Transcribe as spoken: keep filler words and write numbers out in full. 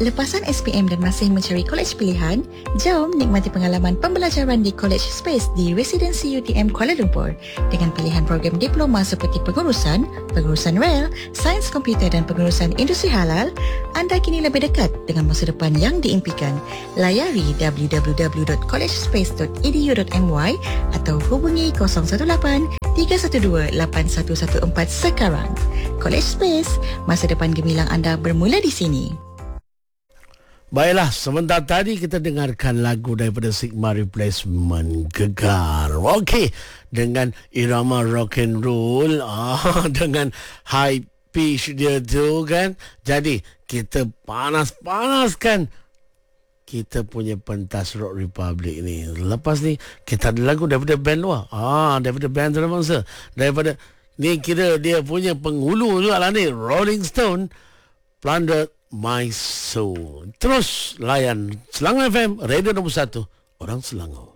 Lepasan S P M dan masih mencari kolej pilihan? Jom nikmati pengalaman pembelajaran di College Space di Residensi U T M Kuala Lumpur. Dengan pilihan program diploma seperti pengurusan, pengurusan rel, sains komputer dan pengurusan industri halal, anda kini lebih dekat dengan masa depan yang diimpikan. Layari w w w dot college space dot e d u dot m y atau hubungi kosong satu lapan tiga satu dua lapan satu satu empat sekarang. College Space, masa depan gemilang anda bermula di sini. Baiklah, sebentar tadi kita dengarkan lagu daripada Sigma Replacement, Gegar. Okey, dengan irama rock and roll, ah, dengan high pitch dia tu kan. Jadi, kita panas-panaskan kita punya pentas Rock Republic ni. Lepas ni, kita ada lagu daripada band luar. Ah, daripada band terbangsa. Daripada, ni kira dia punya penghulu juga lah ni, Rolling Stone, Plundered My Soul. Terus layan Selangor F M, Radio nombor satu, orang Selangor.